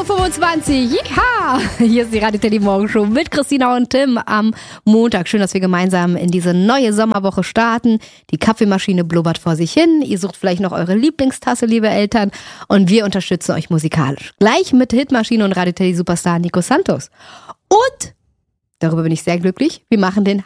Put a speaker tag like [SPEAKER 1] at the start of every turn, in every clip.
[SPEAKER 1] 9.25 Uhr. Ja, hier ist die Radio Teddy Morgenshow mit Christina und Tim am Montag. Schön, dass wir gemeinsam in diese neue Sommerwoche starten. Die Kaffeemaschine blubbert vor sich hin. Ihr sucht vielleicht noch eure Lieblingstasse, liebe Eltern. Und wir unterstützen euch musikalisch. Gleich mit Hitmaschine und Radio Teddy Superstar Nico Santos. Und, darüber bin ich sehr glücklich, wir machen den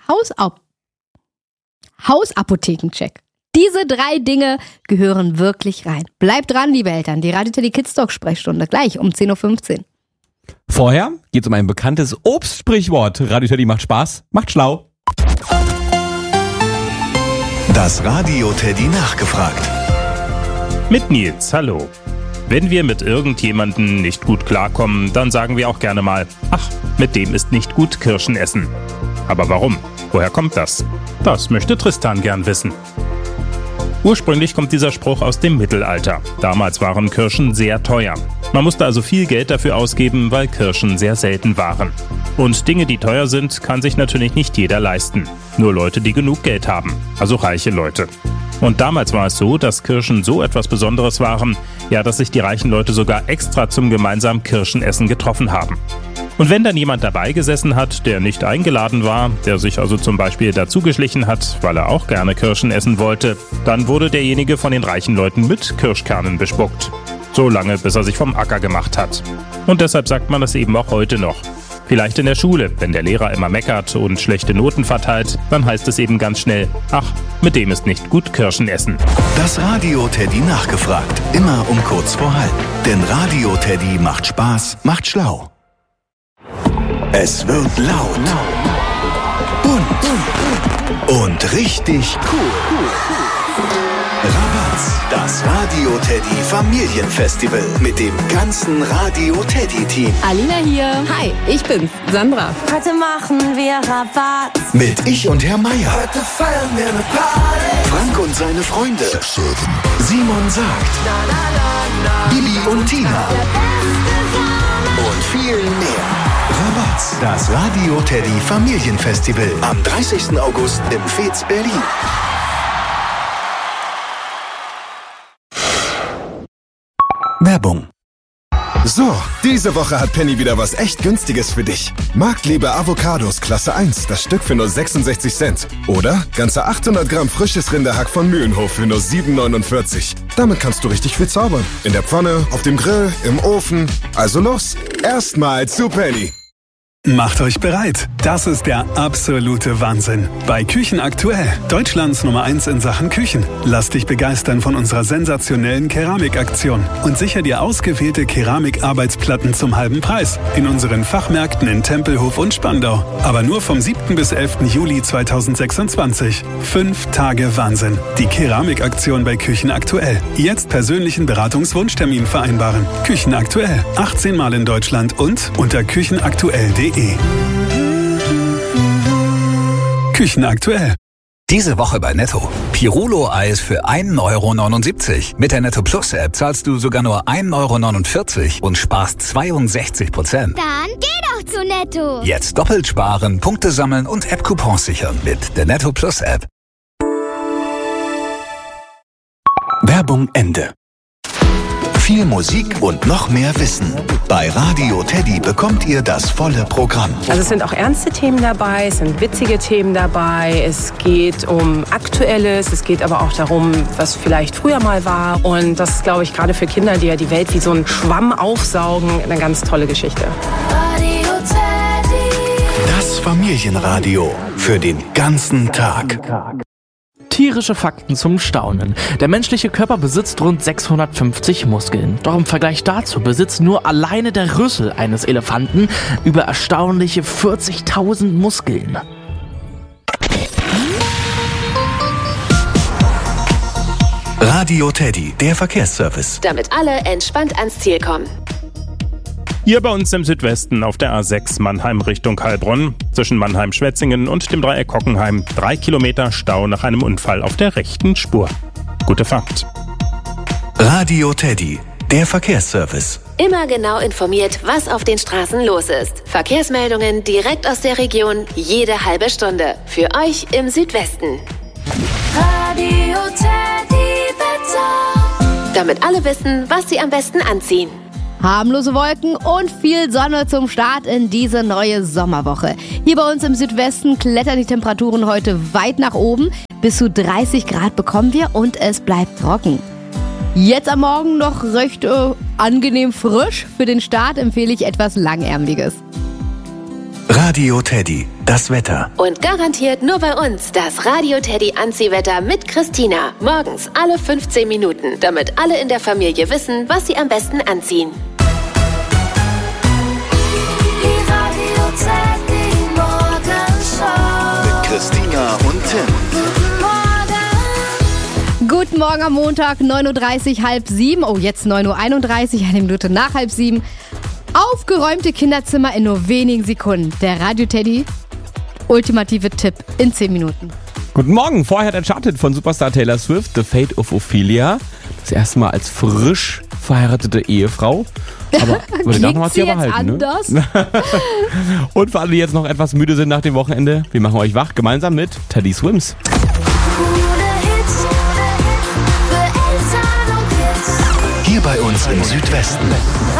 [SPEAKER 1] Hausapothekencheck. Diese 3 Dinge gehören wirklich rein. Bleibt dran, liebe Eltern. Die Radio Teddy Kids Talk Sprechstunde gleich um 10.15 Uhr.
[SPEAKER 2] Vorher geht es um ein bekanntes Obstsprichwort. Radio Teddy macht Spaß, macht schlau.
[SPEAKER 3] Das Radio Teddy nachgefragt.
[SPEAKER 4] Mit Nils, hallo. Wenn wir mit irgendjemandem nicht gut klarkommen, dann sagen wir auch gerne mal, ach, mit dem ist nicht gut Kirschen essen. Aber warum? Woher kommt das? Das möchte Tristan gern wissen. Ursprünglich kommt dieser Spruch aus dem Mittelalter. Damals waren Kirschen sehr teuer. Man musste also viel Geld dafür ausgeben, weil Kirschen sehr selten waren. Und Dinge, die teuer sind, kann sich natürlich nicht jeder leisten. Nur Leute, die genug Geld haben, also reiche Leute. Und damals war es so, dass Kirschen so etwas Besonderes waren, ja, dass sich die reichen Leute sogar extra zum gemeinsamen Kirschenessen getroffen haben. Und wenn dann jemand dabei gesessen hat, der nicht eingeladen war, der sich also zum Beispiel dazugeschlichen hat, weil er auch gerne Kirschen essen wollte, dann wurde derjenige von den reichen Leuten mit Kirschkernen bespuckt. So lange, bis er sich vom Acker gemacht hat. Und deshalb sagt man das eben auch heute noch. Vielleicht in der Schule, wenn der Lehrer immer meckert und schlechte Noten verteilt, dann heißt es eben ganz schnell, ach, mit dem ist nicht gut Kirschen essen.
[SPEAKER 3] Das Radio Teddy nachgefragt. Immer um kurz vor halb. Denn Radio Teddy macht Spaß, macht schlau. Es wird laut, bunt und richtig cool. Rabatz, das Radio Teddy Familienfestival mit dem ganzen Radio Teddy Team.
[SPEAKER 1] Alina hier. Hi, ich bin's, Sandra.
[SPEAKER 5] Heute machen wir Rabatz.
[SPEAKER 3] Mit Ich und Herr Meier.
[SPEAKER 5] Heute feiern wir eine Party.
[SPEAKER 3] Frank und seine Freunde. Simon sagt. Bibi und Tina. Und viel mehr. Rabatz, das Radio Teddy Familienfestival am 30. August im Fez Berlin. Werbung.
[SPEAKER 6] So, diese Woche hat Penny wieder was echt Günstiges für dich. Marktliebe Avocados Klasse 1, das Stück für nur 66 Cent. Oder ganze 800 Gramm frisches Rinderhack von Mühlenhof für nur 7,49. Damit kannst du richtig viel zaubern. In der Pfanne, auf dem Grill, im Ofen. Also los, erstmal zu Penny.
[SPEAKER 7] Macht euch bereit. Das ist der absolute Wahnsinn. Bei Küchen aktuell, Deutschlands Nummer 1 in Sachen Küchen. Lass dich begeistern von unserer sensationellen Keramikaktion und sicher dir ausgewählte Keramikarbeitsplatten zum halben Preis in unseren Fachmärkten in Tempelhof und Spandau. Aber nur vom 7. bis 11. Juli 2026. 5 Tage Wahnsinn. Die Keramikaktion bei Küchen aktuell. Jetzt persönlichen Beratungswunschtermin vereinbaren. Küchen aktuell. 18 Mal in Deutschland und unter küchenaktuell.de. Küchen aktuell.
[SPEAKER 8] Diese Woche bei Netto. Pirulo-Eis für 1,79 €. Mit der Netto Plus App zahlst du sogar nur 1,49 € und sparst 62%.
[SPEAKER 9] Dann geh doch zu Netto.
[SPEAKER 8] Jetzt doppelt sparen, Punkte sammeln und App-Coupons sichern mit der Netto Plus App.
[SPEAKER 3] Werbung Ende. Viel Musik und noch mehr Wissen. Bei Radio Teddy bekommt ihr das volle Programm.
[SPEAKER 10] Also es sind auch ernste Themen dabei, es sind witzige Themen dabei, es geht um Aktuelles, es geht aber auch darum, was vielleicht früher mal war. Und das ist, glaube ich, gerade für Kinder, die ja die Welt wie so ein Schwamm aufsaugen, eine ganz tolle Geschichte.
[SPEAKER 5] Radio Teddy.
[SPEAKER 3] Das Familienradio für den ganzen Tag.
[SPEAKER 11] Tierische Fakten zum Staunen. Der menschliche Körper besitzt rund 650 Muskeln. Doch im Vergleich dazu besitzt nur alleine der Rüssel eines Elefanten über erstaunliche 40.000 Muskeln.
[SPEAKER 3] Radio Teddy, der Verkehrsservice.
[SPEAKER 12] Damit alle entspannt ans Ziel kommen.
[SPEAKER 4] Hier bei uns im Südwesten auf der A6 Mannheim Richtung Heilbronn, zwischen Mannheim-Schwetzingen und dem Dreieck Hockenheim, 3 Kilometer Stau nach einem Unfall auf der rechten Spur. Gute Fahrt.
[SPEAKER 3] Radio Teddy, der Verkehrsservice.
[SPEAKER 12] Immer genau informiert, was auf den Straßen los ist. Verkehrsmeldungen direkt aus der Region, jede halbe Stunde. Für euch im Südwesten.
[SPEAKER 5] Radio Teddy Wetter.
[SPEAKER 12] Damit alle wissen, was sie am besten anziehen.
[SPEAKER 1] harmlose Wolken und viel Sonne zum Start in diese neue Sommerwoche. Hier bei uns im Südwesten klettern die Temperaturen heute weit nach oben. Bis zu 30 Grad bekommen wir und es bleibt trocken. Jetzt am Morgen noch recht angenehm frisch. Für den Start empfehle ich etwas Langärmliches.
[SPEAKER 3] Radio Teddy, das Wetter.
[SPEAKER 12] Und garantiert nur bei uns das Radio Teddy Anziehwetter mit Christina. Morgens alle 15 Minuten, damit alle in der Familie wissen, was sie am besten anziehen.
[SPEAKER 5] Die Radio Teddy Morgenshow.
[SPEAKER 3] Mit Christina und Tim.
[SPEAKER 1] Guten Morgen am Montag, 9.30 Uhr, halb 7. Oh, jetzt 9.31 Uhr, eine Minute nach halb 7. Aufgeräumte Kinderzimmer in nur wenigen Sekunden. Der Radio Teddy, ultimative Tipp in 10 Minuten.
[SPEAKER 2] Guten Morgen, vorher der Charted von Superstar Taylor Swift, The Fate of Ophelia. Das erste Mal als frisch verheiratete Ehefrau. Aber über den Nachnamen hat sie aber halten,
[SPEAKER 1] anders?
[SPEAKER 2] Ne? Und für alle, die jetzt noch etwas müde sind nach dem Wochenende, wir machen euch wach, gemeinsam mit Teddy Swims.
[SPEAKER 3] Hier bei uns im Südwesten.